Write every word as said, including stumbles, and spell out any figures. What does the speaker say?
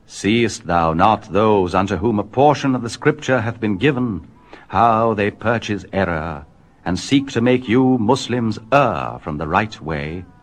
Seest thou not those unto whom a portion of the Scripture hath been given, how they purchase error, and seek to make you Muslims err from the right way?